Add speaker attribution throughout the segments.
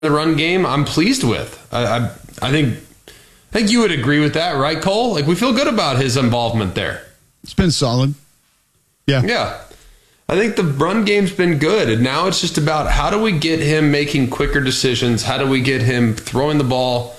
Speaker 1: the run game, I'm pleased with. I think you would agree with that, right, Cole? Like, we feel good about his involvement there.
Speaker 2: It's been solid. Yeah.
Speaker 1: Yeah. I think the run game's been good, and now it's just about how do we get him making quicker decisions? How do we get him throwing the ball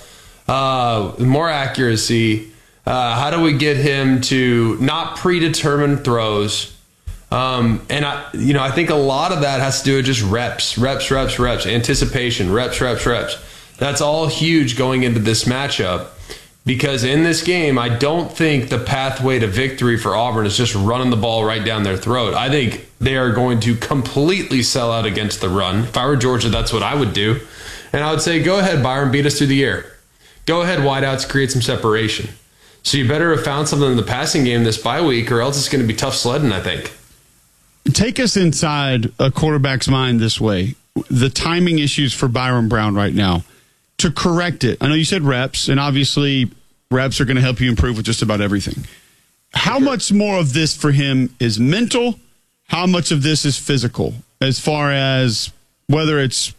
Speaker 1: more accuracy? How do we get him to not predetermined throws? And I think a lot of that has to do with just reps, anticipation, reps. That's all huge going into this matchup. Because in this game, I don't think the pathway to victory for Auburn is just running the ball right down their throat. I think they are going to completely sell out against the run. If I were Georgia, that's what I would do. And I would say, go ahead, Byron, beat us through the air. Go ahead, wideouts, create some separation. So you better have found something in the passing game this bye week, or else it's going to be tough sledding, I think.
Speaker 2: Take us inside a quarterback's mind this way. The timing issues for Byron Brown right now. To correct it, I know you said reps, and obviously reps are going to help you improve with just about everything. How much more of this for him is mental? How much of this is physical? As far as whether it's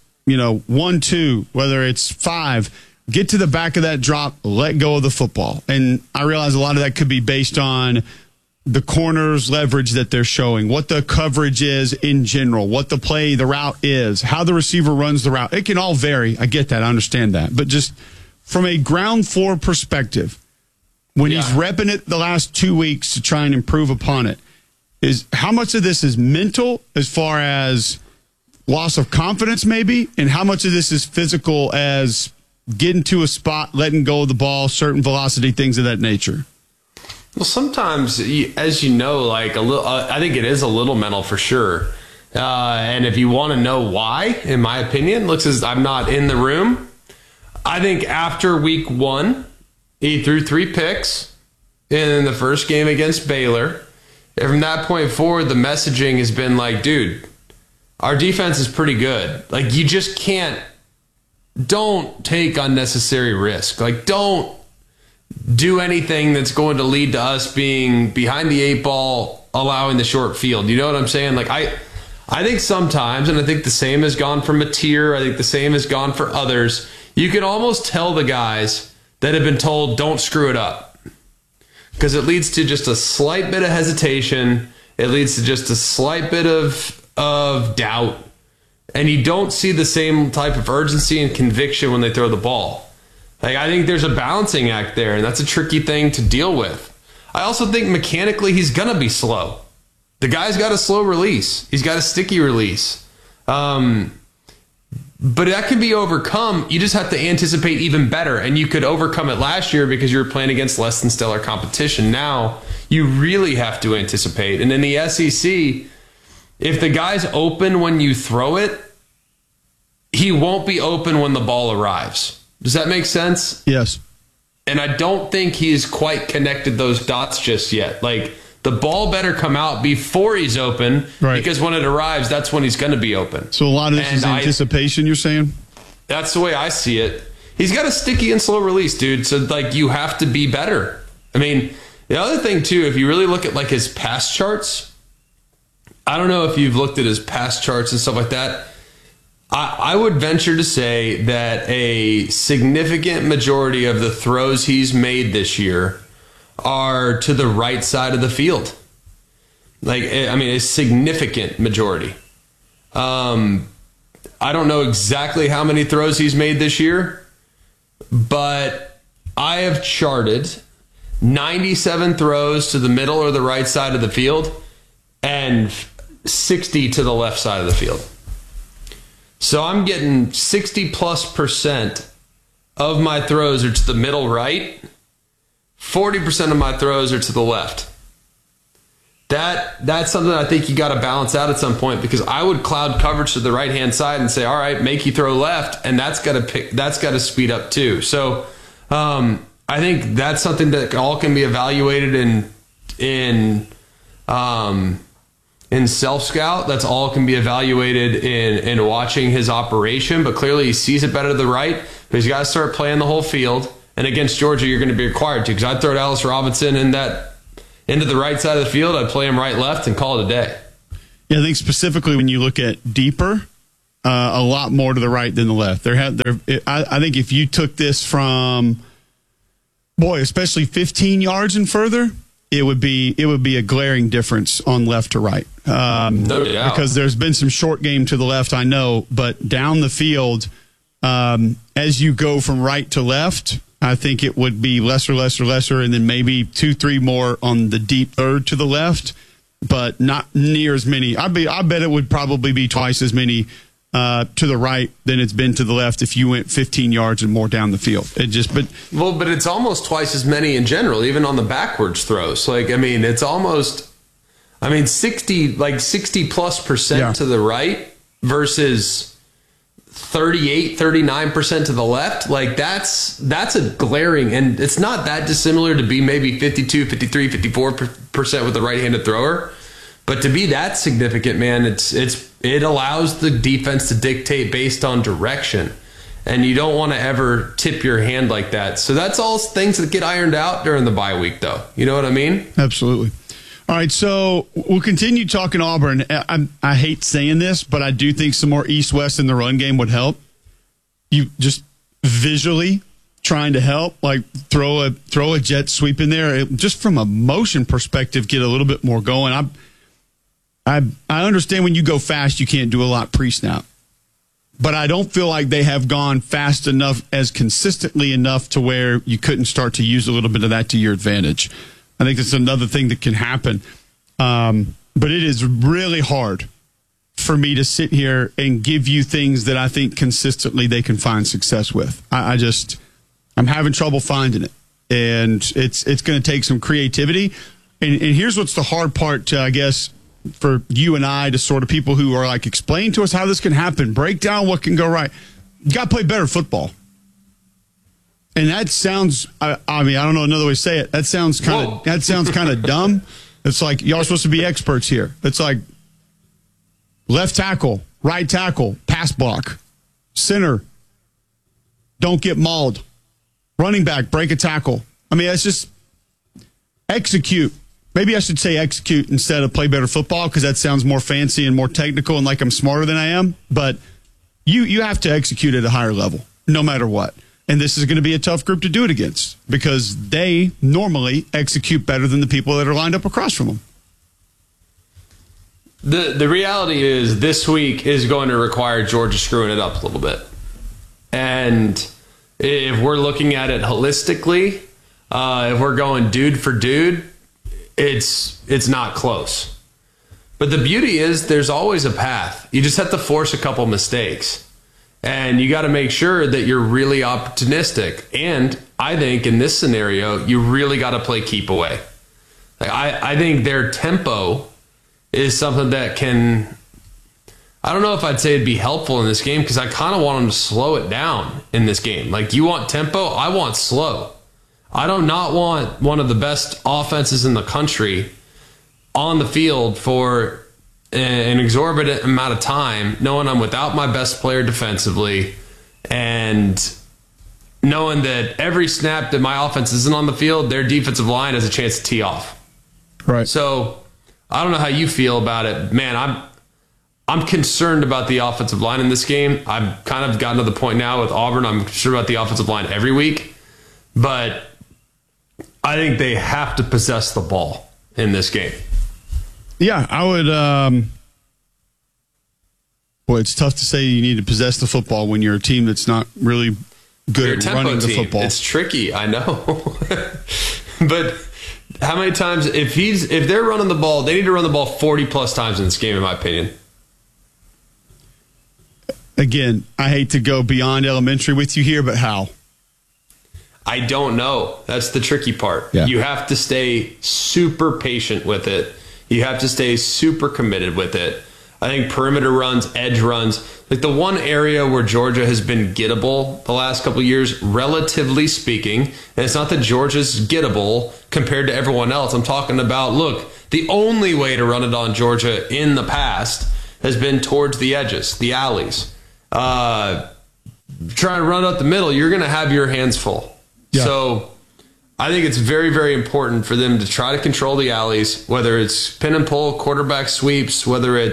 Speaker 2: 1-2, whether it's 5, get to the back of that drop, let go of the football. And I realize a lot of that could be based on the corners leverage that they're showing, what the coverage is in general, what the route is, how the receiver runs the route. It can all vary. I get that. I understand that. But just from a ground floor perspective, when he's repping it the last 2 weeks to try and improve upon it, is how much of this is mental as far as loss of confidence maybe, and how much of this is physical as getting to a spot, letting go of the ball, certain velocity, things of that nature?
Speaker 1: Well, sometimes, as you know, like a little, I think it is a little mental for sure. And if you want to know why, in my opinion, looks as I'm not in the room. I think after week 1, he threw 3 picks in the first game against Baylor. And from that point forward, the messaging has been like, dude, our defense is pretty good. Like, you just don't take unnecessary risk. Like, don't do anything that's going to lead to us being behind the 8 ball, allowing the short field. You know what I'm saying? Like, I think sometimes, and I think the same has gone for Mateer, I think the same has gone for others, you can almost tell the guys that have been told, don't screw it up. Because it leads to just a slight bit of hesitation. It leads to just a slight bit of doubt. And you don't see the same type of urgency and conviction when they throw the ball. Like, I think there's a balancing act there, and that's a tricky thing to deal with. I also think mechanically he's going to be slow. The guy's got a slow release. He's got a sticky release. But that can be overcome. You just have to anticipate even better, and you could overcome it last year because you were playing against less than stellar competition. Now you really have to anticipate. And in the SEC, if the guy's open when you throw it, he won't be open when the ball arrives. Does that make sense?
Speaker 2: Yes.
Speaker 1: And I don't think he's quite connected those dots just yet. Like, the ball better come out before he's open, right? Because when it arrives, that's when he's going to be open.
Speaker 2: So a lot of this is anticipation, you're saying?
Speaker 1: That's the way I see it. He's got a sticky and slow release, dude. So, like, you have to be better. I mean, the other thing, too, if you really look at, like, his pass charts, I don't know if you've looked at his pass charts and stuff like that. I would venture to say that a significant majority of the throws he's made this year are to the right side of the field. Like, I mean, a significant majority. I don't know exactly how many throws he's made this year, but I have charted 97 throws to the middle or the right side of the field and 60 to the left side of the field. So I'm getting 60+% of my throws are to the middle right. 40% of my throws are to the left. That's something I think you got to balance out at some point, because I would cloud coverage to the right hand side and say, all right, make you throw left, and that's got to speed up too. So I think that's something that all can be evaluated in self-scout. That's all can be evaluated in watching his operation, but clearly he sees it better to the right, but he's got to start playing the whole field. And against Georgia, you're going to be required to, because I'd throw Dallas Robinson into the right side of the field. I'd play him right, left, and call it a day.
Speaker 2: Yeah, I think specifically when you look at deeper, a lot more to the right than the left. I think if you took this from, especially 15 yards and further, it would be a glaring difference on left to right.
Speaker 1: No doubt.
Speaker 2: Because there's been some short game to the left, I know, but down the field, as you go from right to left, I think it would be lesser, and then maybe 2-3 more on the deep third to the left, but not near as many. I bet it would probably be twice as many to the right than it's been to the left if you went 15 yards and more down the field.
Speaker 1: But it's almost twice as many in general, even on the backwards throws. It's almost 60+% to the right versus 38-39% to the left. That's a glaring, and it's not that dissimilar to be maybe 52, 53, 54% with the right-handed thrower, but to be that significant, man, it allows the defense to dictate based on direction, and you don't want to ever tip your hand like that. So that's all things that get ironed out during the bye week, though. You know what I mean?
Speaker 2: Absolutely. All right, so we'll continue talking Auburn. I hate saying this, but I do think some more east-west in the run game would help. You just visually trying to help, throw a jet sweep in there, just from a motion perspective, get a little bit more going. I understand when you go fast, you can't do a lot pre-snap, but I don't feel like they have gone fast enough, as consistently enough to where you couldn't start to use a little bit of that to your advantage. I think that's another thing that can happen. But it is really hard for me to sit here and give you things that I think consistently they can find success with. I'm having trouble finding it. And it's going to take some creativity. And here's what's the hard part, I guess, for you and I, to sort of people who are explain to us how this can happen, break down what can go right. You got to play better football. And that sounds, I don't know another way to say it. That sounds kind of dumb. It's like y'all are supposed to be experts here. It's like left tackle, right tackle, pass block, center, don't get mauled, running back, break a tackle. That's just execute. Maybe I should say execute instead of play better football, because that sounds more fancy and more technical and like I'm smarter than I am. But you have to execute at a higher level, no matter what. And this is going to be a tough group to do it against, because they normally execute better than the people that are lined up across from them.
Speaker 1: The reality is this week is going to require Georgia screwing it up a little bit. And if we're looking at it holistically, if we're going dude for dude, it's not close. But the beauty is there's always a path. You just have to force a couple mistakes. And you got to make sure that you're really opportunistic. And I think in this scenario, you really got to play keep away. I think their tempo is something that can, I don't know if I'd say it'd be helpful in this game, because I kind of want them to slow it down in this game. You want tempo? I want slow. I do not want one of the best offenses in the country on the field for an exorbitant amount of time, knowing I'm without my best player defensively, and knowing that every snap that my offense isn't on the field, their defensive line has a chance to tee off.
Speaker 2: Right.
Speaker 1: So I don't know how you feel about it. Man, I'm concerned about the offensive line in this game. I've kind of gotten to the point now with Auburn, I'm concerned about the offensive line every week. But I think they have to possess the ball in this game.
Speaker 2: Yeah, I would. It's tough to say you need to possess the football when you're a team that's not really good at running the football.
Speaker 1: It's tricky, I know. But how many times, if they're running the ball, they need to run the ball 40 plus times in this game, in my opinion.
Speaker 2: Again, I hate to go beyond elementary with you here, but how?
Speaker 1: I don't know. That's the tricky part.
Speaker 2: Yeah.
Speaker 1: You have to stay super patient with it. You have to stay super committed with it. I think perimeter runs, edge runs, the one area where Georgia has been gettable the last couple of years, relatively speaking, and it's not that Georgia's gettable compared to everyone else. I'm talking about, look, the only way to run it on Georgia in the past has been towards the edges, the alleys. Trying to run up the middle, you're going to have your hands full. Yeah. So I think it's very, very important for them to try to control the alleys, whether it's pin and pull, quarterback sweeps, whether it's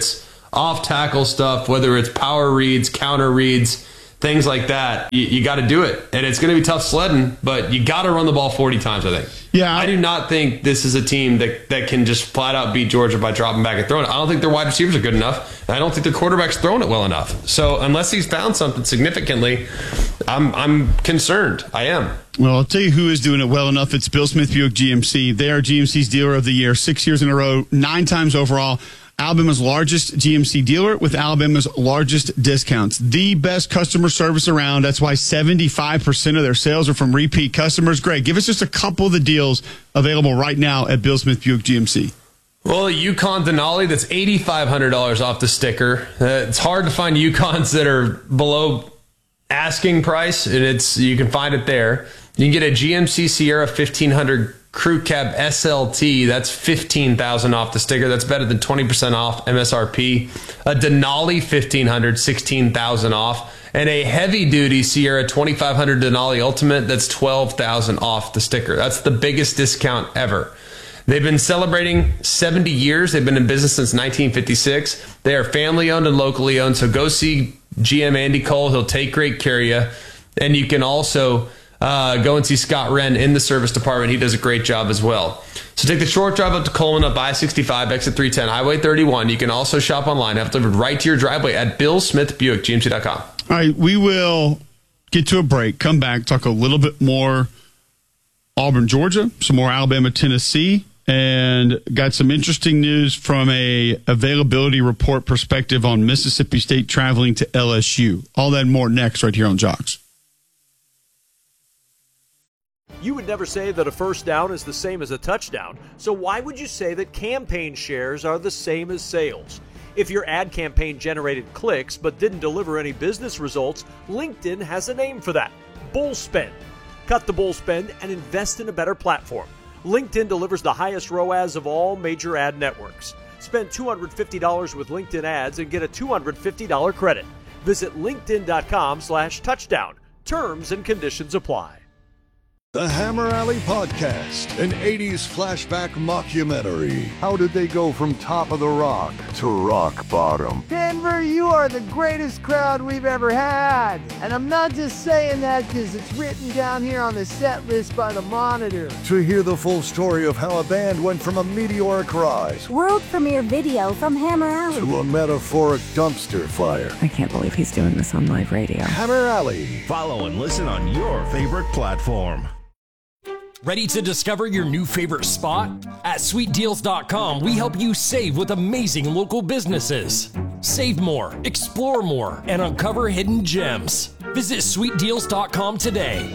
Speaker 1: off tackle stuff, whether it's power reads, counter reads, things like that, you got to do it. And it's going to be tough sledding, but you got to run the ball 40 times, I think.
Speaker 2: Yeah.
Speaker 1: I do not think this is a team that can just flat out beat Georgia by dropping back and throwing it. I don't think their wide receivers are good enough. And I don't think their quarterback's throwing it well enough. So unless he's found something significantly, I'm concerned. I am.
Speaker 2: Well, I'll tell you who is doing it well enough. It's Bill Smith Buick GMC. They are GMC's dealer of the year, 6 years in a row, 9 times overall. Alabama's largest GMC dealer with Alabama's largest discounts. The best customer service around. That's why 75% of their sales are from repeat customers. Greg, give us just a couple of the deals available right now at Bill Smith Buick GMC.
Speaker 1: Well, a Yukon Denali, that's $8,500 off the sticker. It's hard to find Yukons that are below asking price, and you can find it there. You can get a GMC Sierra 1500 Crew Cab SLT, that's $15,000 off the sticker. That's better than 20% off MSRP. A Denali 1500, $16,000 off. And a heavy-duty Sierra 2500 Denali Ultimate, that's $12,000 off the sticker. That's the biggest discount ever. They've been celebrating 70 years. They've been in business since 1956. They are family-owned and locally owned, so go see GM Andy Cole. He'll take great care of you. And you can also go and see Scott Wren in the service department. He does a great job as well. So take the short drive up to Coleman, up I-65, exit 310, Highway 31. You can also shop online, have it delivered right to your driveway at BillSmithBuickGMC.com.
Speaker 2: All right, we will get to a break, come back, talk a little bit more Auburn, Georgia, some more Alabama, Tennessee, and got some interesting news from a availability report perspective on Mississippi State traveling to LSU. All that and more next right here on Jocks.
Speaker 3: You would never say that a first down is the same as a touchdown, so why would you say that campaign shares are the same as sales? If your ad campaign generated clicks but didn't deliver any business results, LinkedIn has a name for that: bull spend. Cut the bull spend and invest in a better platform. LinkedIn delivers the highest ROAS of all major ad networks. Spend $250 with LinkedIn ads and get a $250 credit. Visit linkedin.com/touchdown. Terms and conditions apply.
Speaker 4: The Hammer Alley Podcast, an 80s flashback mockumentary. How did they go from top of the rock to rock bottom?
Speaker 5: Denver, you are the greatest crowd we've ever had. And I'm not just saying that because it's written down here on the set list by the Monitor.
Speaker 4: To hear the full story of how a band went from a meteoric rise,
Speaker 6: world premiere video from Hammer Alley,
Speaker 4: to a metaphoric dumpster fire.
Speaker 7: I can't believe he's doing this on live radio.
Speaker 4: Hammer Alley.
Speaker 8: Follow and listen on your favorite platform.
Speaker 9: Ready to discover your new favorite spot? At SweetDeals.com, we help you save with amazing local businesses. Save more, explore more, and uncover hidden gems. Visit SweetDeals.com today.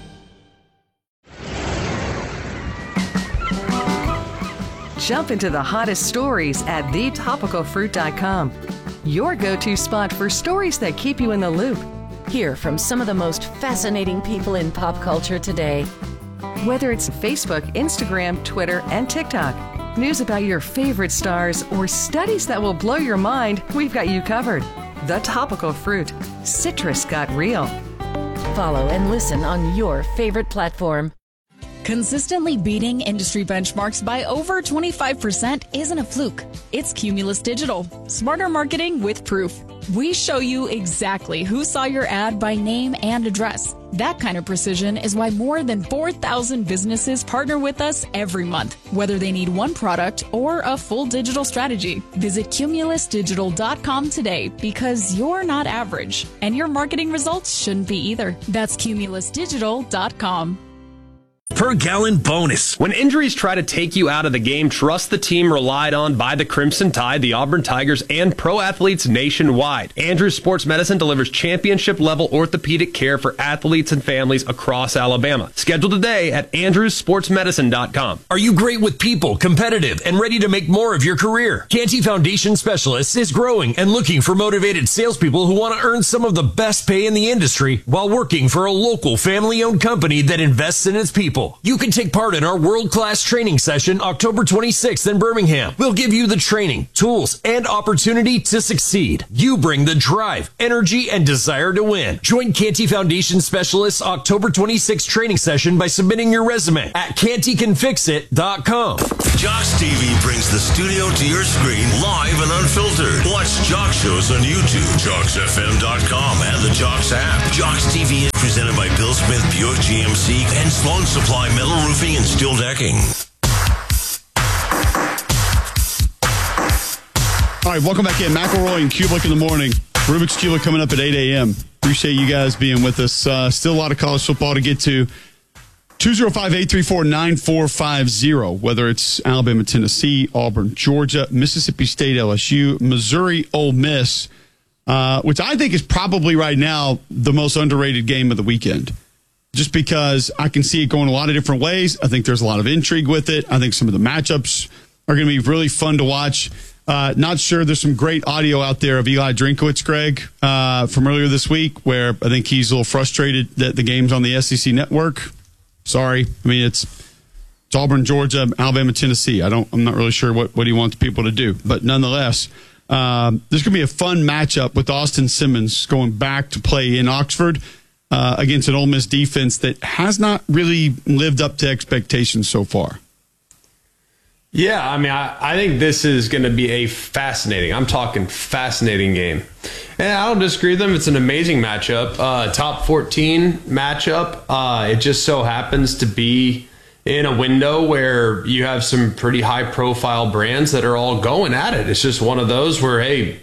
Speaker 7: Jump into the hottest stories at TheTopicalFruit.com. Your go-to spot for stories that keep you in the loop.
Speaker 10: Hear from some of the most fascinating people in pop culture today.
Speaker 7: Whether it's Facebook, Instagram, Twitter, and TikTok, news about your favorite stars, or studies that will blow your mind, we've got you covered. The Topical Fruit. Citrus got real.
Speaker 10: Follow and listen on your favorite platform.
Speaker 11: Consistently beating industry benchmarks by over 25% isn't a fluke. It's Cumulus Digital. Smarter marketing with proof. We show you exactly who saw your ad by name and address. That kind of precision is why more than 4,000 businesses partner with us every month, whether they need one product or a full digital strategy. Visit CumulusDigital.com today because you're not average, and your marketing results shouldn't be either. That's CumulusDigital.com.
Speaker 12: Per gallon bonus. When injuries try to take you out of the game, trust the team relied on by the Crimson Tide, the Auburn Tigers, and pro athletes nationwide. Andrews Sports Medicine delivers championship-level orthopedic care for athletes and families across Alabama. Schedule today at andrewsportsmedicine.com.
Speaker 9: Are you great with people, competitive, and ready to make more of your career? Canty Foundation Specialists is growing and looking for motivated salespeople who want to earn some of the best pay in the industry while working for a local family-owned company that invests in its people. people. You can take part in our world-class training session October 26th in Birmingham. We'll give you the training, tools, and opportunity to succeed. You bring the drive, energy, and desire to win. Join Canty Foundation Specialists October 26th training session by submitting your resume at cantycanfixit.com.
Speaker 8: Jocks TV brings the studio to your screen live and unfiltered. Watch Jocks shows on YouTube, JocksFM.com, and the Jocks app. Jocks TV is presented by Bill Smith Buick GMC and Sloan Supply Metal Roofing and Steel Decking.
Speaker 2: All right, welcome back in. McElroy and Kubelik in the morning. Rubik's Cube coming up at 8 a.m. Appreciate you guys being with us. Still a lot of college football to get to. 205-834-9450, whether it's Alabama, Tennessee, Auburn, Georgia, Mississippi State, LSU, Missouri, Ole Miss, which I think is probably right now the most underrated game of the weekend. Just because I can see it going a lot of different ways. I think there's a lot of intrigue with it. I think some of the matchups are going to be really fun to watch. Not sure. There's some great audio out there of Eli Drinkowitz, Greg, from earlier this week, where I think he's a little frustrated that the game's on the SEC network. Sorry. I mean, it's Auburn, Georgia, Alabama, Tennessee. I'm not really sure what he wants people to do. But nonetheless, there's going to be a fun matchup with Austin Simmons going back to play in Oxford against an Ole Miss defense that has not really lived up to expectations so far.
Speaker 1: Yeah, I mean, I think this is going to be a fascinating game. And I don't disagree with them. It's an amazing matchup. Top 14 matchup. It just so happens to be in a window where you have some pretty high-profile brands that are all going at it. It's just one of those where, hey,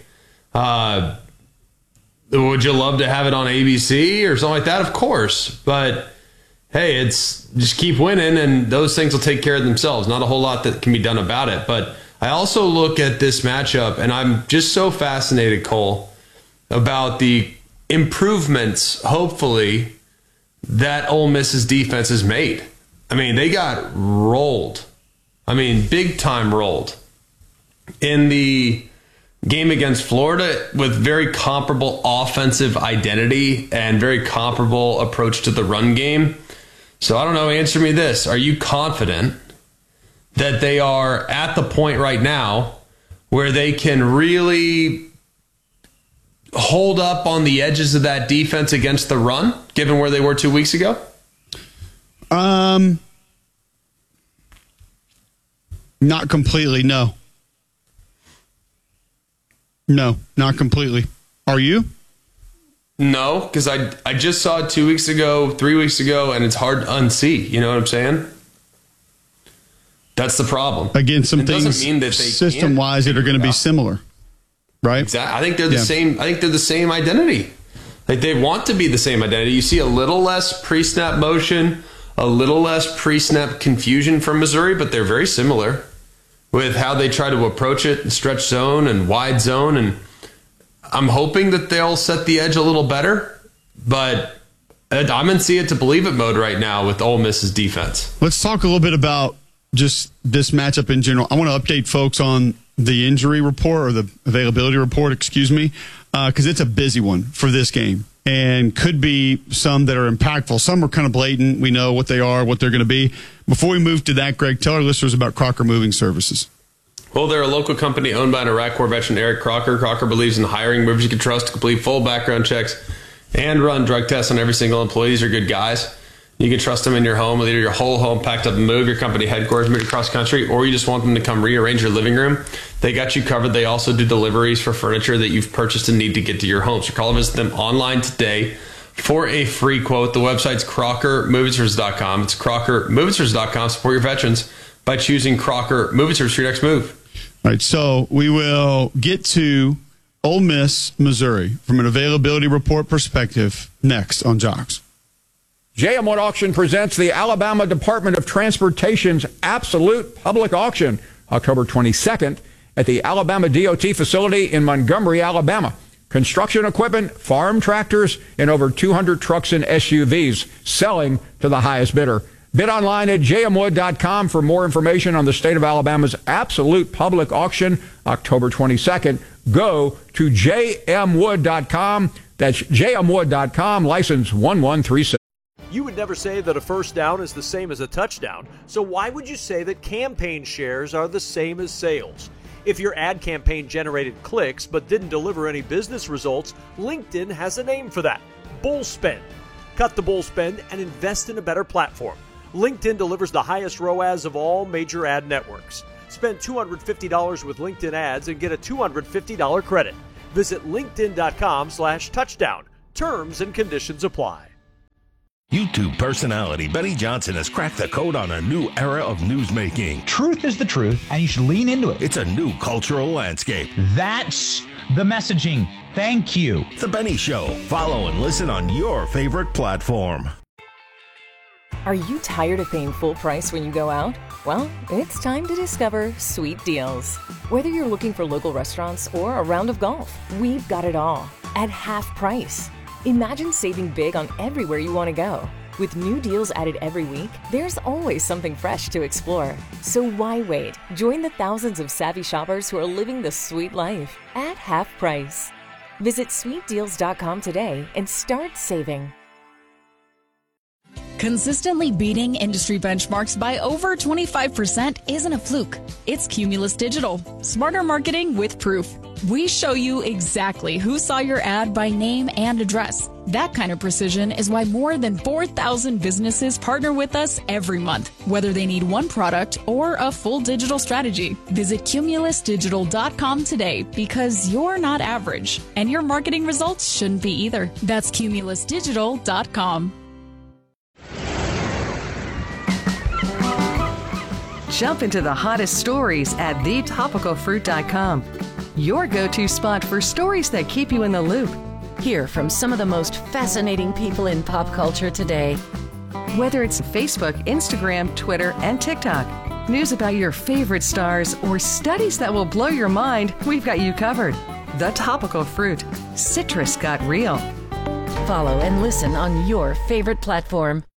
Speaker 1: would you love to have it on ABC or something like that? Of course. But hey, it's just keep winning, and those things will take care of themselves. Not a whole lot that can be done about it. But I also look at this matchup, and I'm just so fascinated, Cole, about the improvements, hopefully, that Ole Miss's defense has made. I mean, they got rolled. I mean, big time rolled in the game against Florida with very comparable offensive identity and very comparable approach to the run game. So I don't know, answer me this. Are you confident that they are at the point right now where they can really hold up on the edges of that defense against the run, given where they were 2 weeks ago?
Speaker 2: Not completely, no. No, not completely. Are you?
Speaker 1: No, because I just saw it 2 weeks ago, 3 weeks ago, and it's hard to unsee. You know what I'm saying? That's the problem.
Speaker 2: Again, some things system-wise that are going to be similar, right?
Speaker 1: Exactly. I think they're the same. I think they're the same identity. Like they want to be the same identity. You see a little less pre-snap motion, a little less pre-snap confusion from Missouri, but they're very similar with how they try to approach it in stretch zone and wide zone. And I'm hoping that they'll set the edge a little better, but I'm in see it to believe it mode right now with Ole Miss's defense.
Speaker 2: Let's talk a little bit about just this matchup in general. I want to update folks on the injury report or the availability report, because it's a busy one for this game and could be some that are impactful. Some are kind of blatant. We know what they are, what they're going to be. Before we move to that, Greg, tell our listeners about Crocker Moving Services.
Speaker 1: Well, they're a local company owned by an Iraq War veteran, Eric Crocker. Crocker believes in hiring movers you can trust to complete full background checks and run drug tests on every single employee. These are good guys. You can trust them in your home, with either your whole home packed up and move, your company headquarters, move across country, or you just want them to come rearrange your living room. They got you covered. They also do deliveries for furniture that you've purchased and need to get to your home. So call and visit them online today for a free quote. The website's CrockerMovingServices.com. It's CrockerMovingServices.com. Support your veterans by choosing Crocker Moving Services for your next move.
Speaker 2: All right, so we will get to Ole Miss, Missouri, from an availability report perspective next on Jocks.
Speaker 13: JM Wood Auction presents the Alabama Department of Transportation's Absolute Public Auction, October 22nd at the Alabama DOT facility in Montgomery, Alabama. Construction equipment, farm tractors, and over 200 trucks and SUVs selling to the highest bidder. Bid online at jmwood.com for more information on the state of Alabama's Absolute Public Auction, October 22nd. Go to jmwood.com. That's jmwood.com, license 1137.
Speaker 3: You would never say that a first down is the same as a touchdown, so why would you say that campaign shares are the same as sales? If your ad campaign generated clicks but didn't deliver any business results, LinkedIn has a name for that: bull spend. Cut the bull spend and invest in a better platform. LinkedIn delivers the highest ROAS of all major ad networks. Spend $250 with LinkedIn ads and get a $250 credit. Visit linkedin.com/touchdown. Terms and conditions apply.
Speaker 8: YouTube personality Benny Johnson has cracked the code on a new era of newsmaking.
Speaker 14: Truth is the truth, and you should lean into it.
Speaker 8: It's a new cultural landscape.
Speaker 14: That's the messaging. Thank you.
Speaker 8: The Benny Show. Follow and listen on your favorite platform.
Speaker 15: Are you tired of paying full price when you go out? Well, it's time to discover Sweet Deals. Whether you're looking for local restaurants or a round of golf, we've got it all at half price. Imagine saving big on everywhere you want to go. With new deals added every week, there's always something fresh to explore. So why wait? Join the thousands of savvy shoppers who are living the sweet life at half price. Visit sweetdeals.com today and start saving.
Speaker 11: Consistently beating industry benchmarks by over 25% isn't a fluke. It's Cumulus Digital. Smarter marketing with proof. We show you exactly who saw your ad by name and address. That kind of precision is why more than 4,000 businesses partner with us every month, whether they need one product or a full digital strategy. Visit cumulusdigital.com today because you're not average, and your marketing results shouldn't be either. That's cumulusdigital.com.
Speaker 7: Jump into the hottest stories at thetopicalfruit.com. Your go-to spot for stories that keep you in the loop.
Speaker 10: Hear from some of the most fascinating people in pop culture today.
Speaker 7: Whether it's Facebook, Instagram, Twitter, and TikTok, news about your favorite stars, or studies that will blow your mind, we've got you covered. The Topical Fruit. Citrus got real.
Speaker 10: Follow and listen on your favorite platform.